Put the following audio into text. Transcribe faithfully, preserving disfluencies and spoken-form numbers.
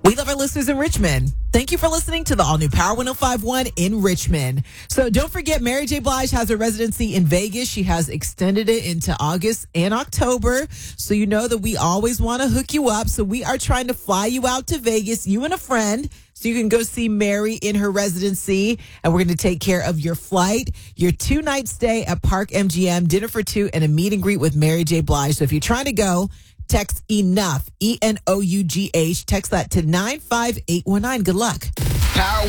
We love our listeners in Richmond. Thank you for listening to the all-new Power one oh five point one in Richmond. So don't forget, Mary J. Blige has her residency in Vegas. She has extended it into August and October. So you know that we always want to hook you up. So we are trying to fly you out to Vegas, you and a friend, so you can go see Mary in her residency. And we're going to take care of your flight, your two-night stay at Park M G M, dinner for two, and a meet and greet with Mary J. Blige. So if you're trying to go, text ENOUGH, E N O U G H. Text that to nine five eight one nine. Good luck. Power